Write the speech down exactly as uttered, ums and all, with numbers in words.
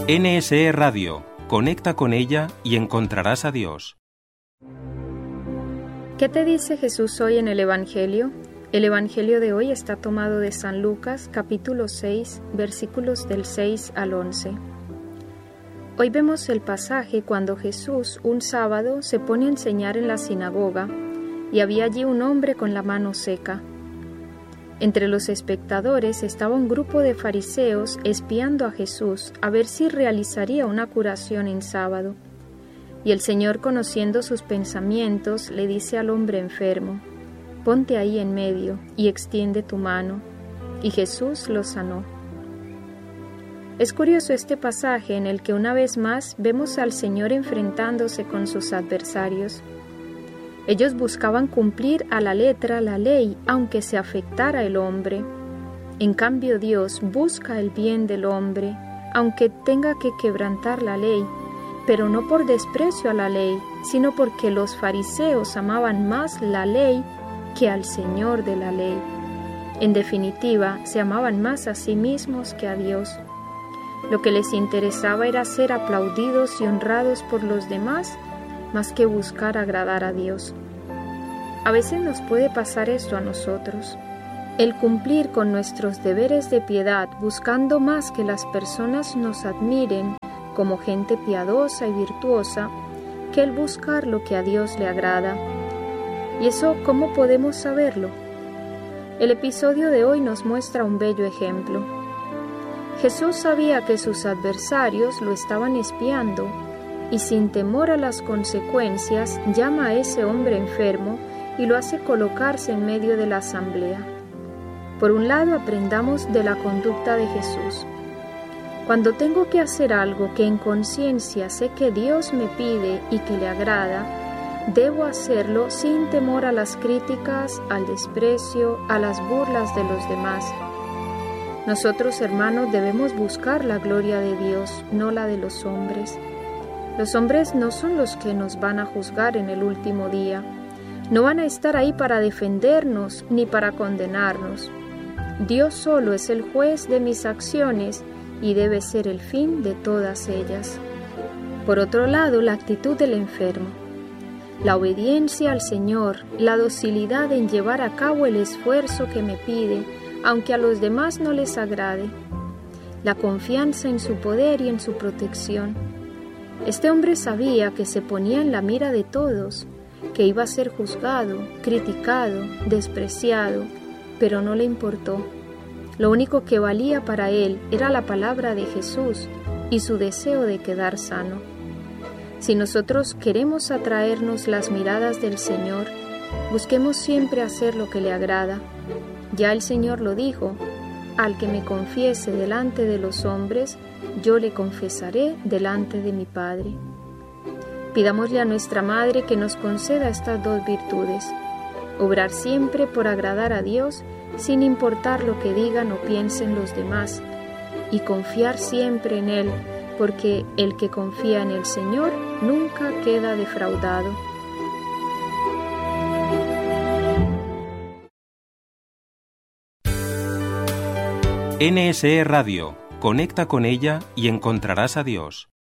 N S E Radio. Conecta con ella y encontrarás a Dios. ¿Qué te dice Jesús hoy en el Evangelio? El Evangelio de hoy está tomado de San Lucas, capítulo seis, versículos del seis al once. Hoy vemos el pasaje cuando Jesús, un sábado, se pone a enseñar en la sinagoga y había allí un hombre con la mano seca. Entre los espectadores estaba un grupo de fariseos espiando a Jesús a ver si realizaría una curación en sábado. Y el Señor, conociendo sus pensamientos, le dice al hombre enfermo: «Ponte ahí en medio y extiende tu mano». Y Jesús lo sanó. Es curioso este pasaje en el que una vez más vemos al Señor enfrentándose con sus adversarios. Ellos buscaban cumplir a la letra la ley, aunque se afectara el hombre. En cambio, Dios busca el bien del hombre, aunque tenga que quebrantar la ley, pero no por desprecio a la ley, sino porque los fariseos amaban más la ley que al Señor de la ley. En definitiva, se amaban más a sí mismos que a Dios. Lo que les interesaba era ser aplaudidos y honrados por los demás, más que buscar agradar a Dios. A veces nos puede pasar esto a nosotros. El cumplir con nuestros deberes de piedad, buscando más que las personas nos admiren como gente piadosa y virtuosa, que el buscar lo que a Dios le agrada. ¿Y eso cómo podemos saberlo? El episodio de hoy nos muestra un bello ejemplo. Jesús sabía que sus adversarios lo estaban espiando y sin temor a las consecuencias llama a ese hombre enfermo y lo hace colocarse en medio de la asamblea. Por un lado, aprendamos de la conducta de Jesús. Cuando tengo que hacer algo que en conciencia sé que Dios me pide y que le agrada, debo hacerlo sin temor a las críticas, al desprecio, a las burlas de los demás. Nosotros, hermanos, debemos buscar la gloria de Dios, no la de los hombres. Los hombres no son los que nos van a juzgar en el último día. No van a estar ahí para defendernos ni para condenarnos. Dios solo es el juez de mis acciones y debe ser el fin de todas ellas. Por otro lado, la actitud del enfermo. La obediencia al Señor, la docilidad en llevar a cabo el esfuerzo que me pide, aunque a los demás no les agrade. La confianza en su poder y en su protección. Este hombre sabía que se ponía en la mira de todos, que iba a ser juzgado, criticado, despreciado, pero no le importó. Lo único que valía para él era la palabra de Jesús y su deseo de quedar sano. Si nosotros queremos atraernos las miradas del Señor, busquemos siempre hacer lo que le agrada. Ya el Señor lo dijo: «Al que me confiese delante de los hombres, yo le confesaré delante de mi Padre». Pidámosle a nuestra Madre que nos conceda estas dos virtudes: obrar siempre por agradar a Dios, sin importar lo que digan o piensen los demás, y confiar siempre en Él, porque el que confía en el Señor nunca queda defraudado. N S E Radio. Conecta con ella y encontrarás a Dios.